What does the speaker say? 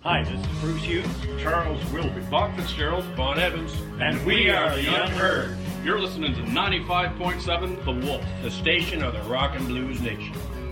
Hi, this is Bruce Hughes, Charles Wilby, Bob Fitzgerald, Vaughn Evans, and we are the Unheard. You're listening to 95.7 The Wolf, the station of the Rock and Blues Nation.